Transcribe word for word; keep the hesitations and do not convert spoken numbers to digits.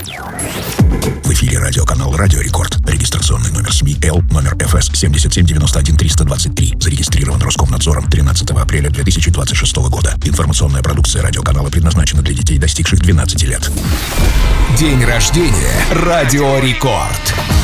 В эфире радиоканал «Радио Рекорд». Регистрационный номер СМИ Л, номер эф эс семь семь девять один три два три. Зарегистрирован Роскомнадзором тринадцатого апреля две тысячи двадцать шестого года. Информационная продукция радиоканала предназначена для детей, достигших двенадцати лет. День рождения «Радио Рекорд».